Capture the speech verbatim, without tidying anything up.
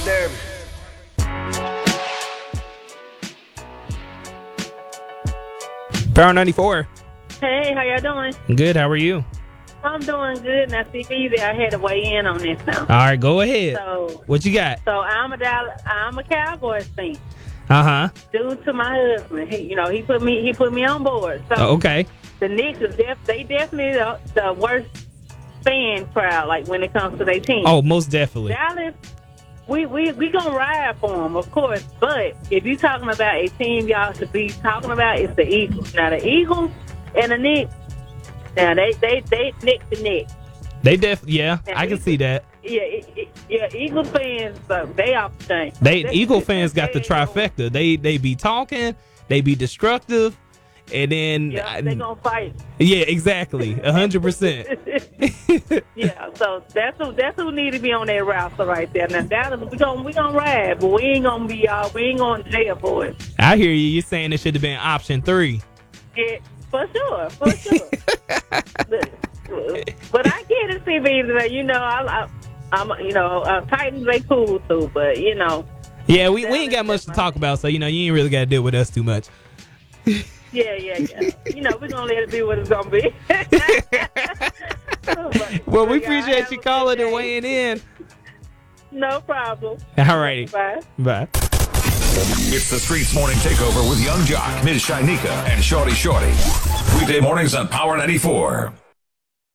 there. Power ninety-four. Hey, how y'all doing? Good. How are you? I'm doing good. Now, see, easy. I had to weigh in on this now. All right, go ahead. So, What you got? so I'm a Dallas, I'm a Cowboys fan. Uh huh. Due to my husband, he, you know, he put me, he put me on board. So Oh, okay. the Knicks is def, they definitely the, the worst fan crowd. Like when it comes to their team. Oh, most definitely. Dallas, we we we gonna ride for them, of course. But if you're talking about a team y'all should be talking about, it's the Eagles. Now the Eagles and the Knicks. Now they they they neck to neck. They def yeah, Now, I can Eagles- see that. Yeah, it, it, yeah. Eagles fans, uh, they off the chain. They Eagle fans got the they gonna- trifecta. They they be talking, they be destructive, and then Yeah, they gonna fight. yeah, exactly, a hundred percent. Yeah, so that's who that's who need to be on that roster right there. Now Dallas, we gonna we gonna ride, but we ain't gonna be uh, we ain't gonna jail for it. I hear you. You're saying it should have been option three. Yeah, for sure, for sure. but, but I get it, C B. that, You know, I, I I'm you know uh, Titans they cool too, but you know. Yeah, we, we ain't got much to talk about, so you know you ain't really got to deal with us too much. Yeah, yeah, yeah. You know, we're going to let it be what it's going to be. But- Well, we but, yeah, appreciate have you a calling good and day. weighing in. No problem. All righty. Bye. Bye. It's the Streets Morning Takeover with Young Jock, Miz Shinika, and Shorty Shorty. Weekday mornings on Power ninety-four.